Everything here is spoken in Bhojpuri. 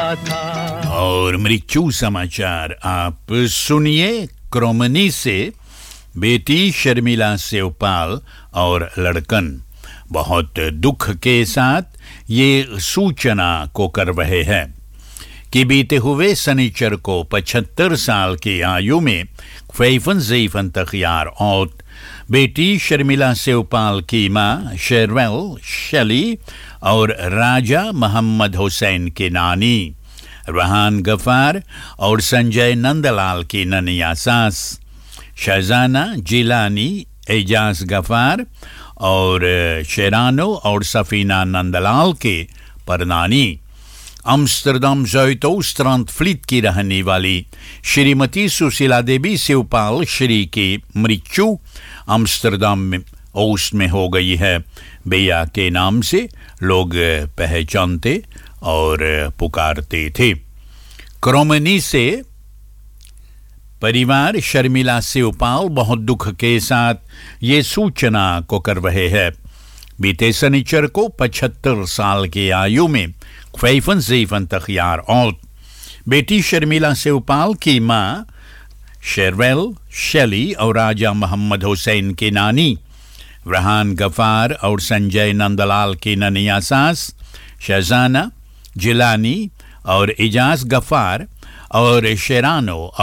था। और मृत्यु समाचार आप सुनिए। क्रोमनी से बेटी शर्मिला सेवपाल और लड़कन बहुत दुख के साथ ये सूचना को कर रहे हैं कि बीते हुए शनिचर को 75 साल की आयु में ख्वैफन ज़ईफ़न तख़ियार और बेटी शर्मिला सेवपाल की मां शेरवेल शेली और राजा मोहम्मद हुसैन के नानी रहान गफार और संजय नंदलाल की ननिया सास शहजाना जिलानी एजाज गफार और शेरानो और सफीना नंदलाल के परनानी अम्स्टरडम ज़ुइटोस्ट्रांड फ्लीट की रहने वाली श्रीमती सुशीला देवी सेवपाल श्री की मृत्यु अम्स्टरडम ओस्ट में हो गई है। बेया के नाम से लोग पहचानते और पुकारते थे। क्रोमनी से परिवार शर्मिला सेवपाल बहुत दुख के साथ ये सूचना को कर रहे हैं बीते शनिचर को 75 साल की आयु में ख्वैफन ज़ईफ़न तख़ियार और बेटी शर्मिला सेवपाल की मां शेरवेल शेली और राजा मोहम्मद हुसैन की नानी रहान गफार और संजय नंदलाल की ननिया सास शहजाना जिलानी और एजाज गफार और शेरानो